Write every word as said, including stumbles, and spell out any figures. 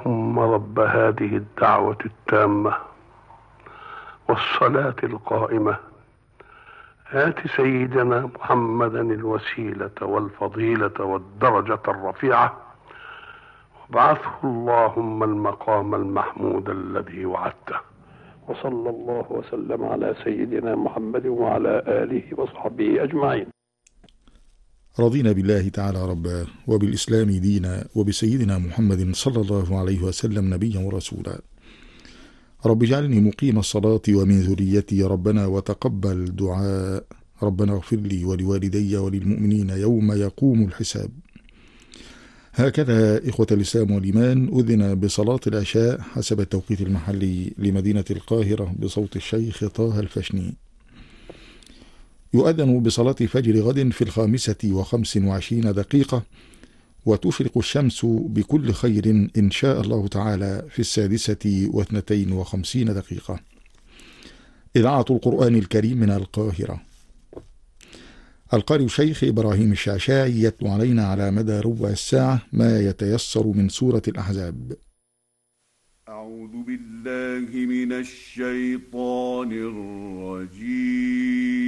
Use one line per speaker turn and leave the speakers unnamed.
اللهم رب هذه الدعوة التامة والصلاة القائمة آت سيدنا محمدا الوسيلة والفضيلة والدرجة الرفيعة وابعثه اللهم المقام المحمود الذي وعدته. وصلى الله وسلم على سيدنا محمد وعلى آله وصحبه أجمعين.
رضينا بالله تعالى ربا وبالإسلام دينا وبسيدنا محمد صلى الله عليه وسلم نبيا ورسولا. رب اجعلني مقيم الصلاة ومن ذريتي ربنا وتقبل دعاء. ربنا اغفر لي ولوالدي وللمؤمنين يوم يقوم الحساب. هكذا إخوة الإسلام والإيمان أذن بصلاة العشاء حسب التوقيت المحلي لمدينة القاهرة بصوت الشيخ طه الفشني. يؤذن بصلاة فجر غد في الخامسة وخمس وعشرين دقيقة، وتشرق الشمس بكل خير إن شاء الله تعالى في السادسة واثنتين وخمسين دقيقة. إذاعة القرآن الكريم من القاهرة. القارئ الشيخ إبراهيم الشعشاعي يتلو علينا على مدى ربع الساعة ما يتيسر من سورة الأحزاب.
أعوذ بالله من الشيطان الرجيم.